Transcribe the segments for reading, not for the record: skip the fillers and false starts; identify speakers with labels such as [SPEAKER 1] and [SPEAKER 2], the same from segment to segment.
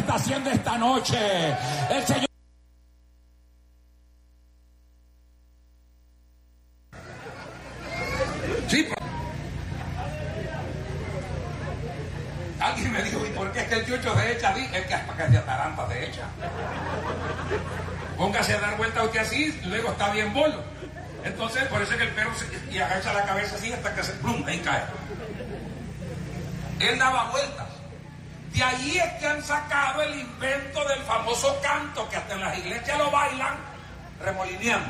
[SPEAKER 1] está haciendo esta noche. El Señor.
[SPEAKER 2] Sí. Alguien me dijo, ¿y por qué es que el chucho se echa así? Es que hasta que se ataranta se echa. Póngase a dar vuelta usted así, luego está bien bolo. Entonces, por eso es que el perro y agacha la cabeza así hasta que se plum, ahí cae. Él daba vueltas. De ahí es que han sacado el invento del famoso canto que hasta en las iglesias lo bailan remolineando.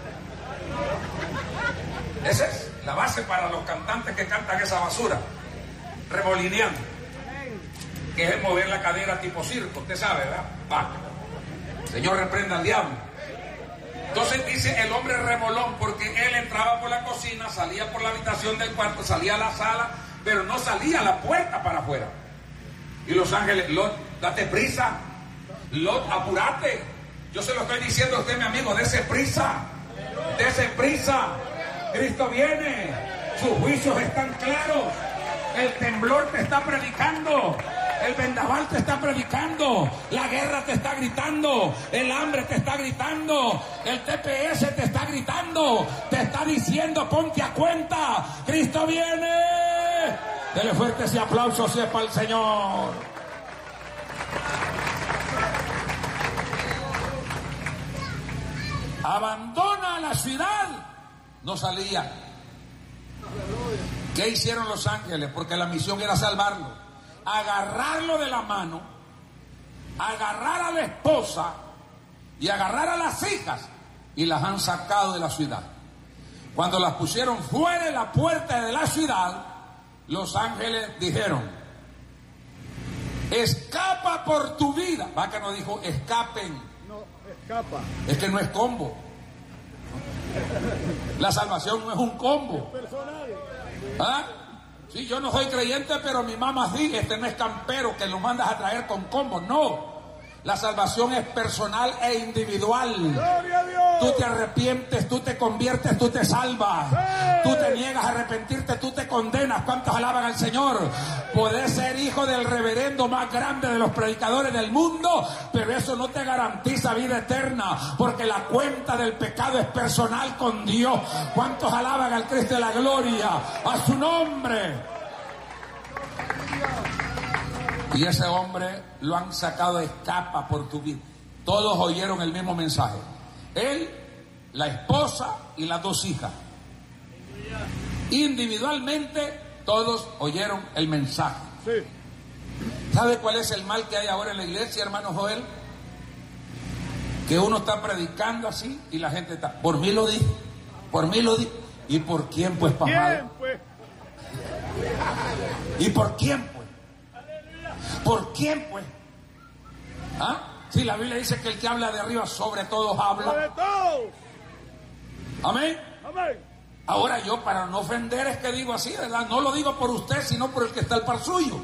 [SPEAKER 2] Esa es la base para los cantantes que cantan esa basura, remolineando, que es el mover la cadera tipo circo, usted sabe, ¿verdad? Va. Señor, reprenda al diablo. Entonces dice el hombre remolón, porque él entraba por la cocina, salía por la habitación del cuarto, salía a la sala, pero no salía a la puerta para afuera. Y los ángeles, Lot, date prisa, Lot, apúrate. Yo se lo estoy diciendo a usted, mi amigo, dese prisa, dese prisa. Cristo viene, sus juicios están claros, el temblor te está predicando, el vendaval te está predicando, la guerra te está gritando, el hambre te está gritando, el TPS te está gritando, te está diciendo ponte a cuenta, Cristo viene. Dele fuerte ese aplauso si es para el Señor. Abandona la ciudad. No salía. ¿Qué hicieron los ángeles? Porque la misión era salvarlo. Agarrarlo de la mano, agarrar a la esposa y agarrar a las hijas, y las han sacado de la ciudad. Cuando las pusieron fuera de la puerta de la ciudad, los ángeles dijeron: escapa por tu vida. Va, que no dijo escapen.
[SPEAKER 3] No, escapa.
[SPEAKER 2] Es que no es combo. La salvación no es un combo. ¿Ah? Sí, yo no soy creyente, pero mi mamá sí. Este no es campero que lo mandas a traer con combo. No. La salvación es personal e individual.
[SPEAKER 3] ¡Gloria a Dios!
[SPEAKER 2] Tú te arrepientes, tú te conviertes, tú te salvas. Tú te niegas a arrepentirte, tú te condenas. ¿Cuántos alaban al Señor? Podés ser hijo del reverendo más grande de los predicadores del mundo, pero eso no te garantiza vida eterna, porque la cuenta del pecado es personal con Dios. ¿Cuántos alaban al Cristo de la gloria? A su nombre. Y ese hombre lo han sacado, escapa por tu vida. Todos oyeron el mismo mensaje. Él, la esposa y las dos hijas. Individualmente, todos oyeron el mensaje.
[SPEAKER 3] Sí.
[SPEAKER 2] ¿Sabe cuál es el mal que hay ahora en la iglesia, hermano Joel? Que uno está predicando así y la gente está, por mí lo dije, por mí lo dije. ¿Y por quién, pues, papá?
[SPEAKER 3] ¿Quién, pues?
[SPEAKER 2] ¿Y por quién, pues? ¿Por quién, pues? ¿Ah? Sí, la Biblia dice que el que habla de arriba sobre todos habla.
[SPEAKER 3] Sobre todo.
[SPEAKER 2] Amén.
[SPEAKER 3] Amén.
[SPEAKER 2] Ahora yo, para no ofender, es que digo así, ¿verdad? No lo digo por usted, sino por el que está al par suyo.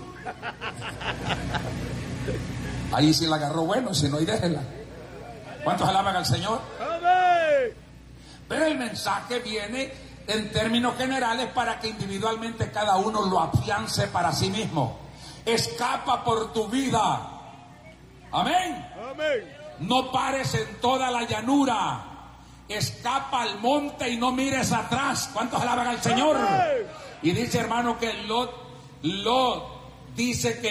[SPEAKER 2] Ahí sí la agarró bueno, si no, y déjela. ¿Cuántos alaban al Señor?
[SPEAKER 3] Amén.
[SPEAKER 2] Pero el mensaje viene en términos generales para que individualmente cada uno lo afiance para sí mismo. Escapa por tu vida. Amén.
[SPEAKER 3] Amén.
[SPEAKER 2] No pares en toda la llanura. Escapa al monte y no mires atrás. ¿Cuántos alaban al Señor?
[SPEAKER 3] Amén.
[SPEAKER 2] Y dice, hermano, que Lot dice que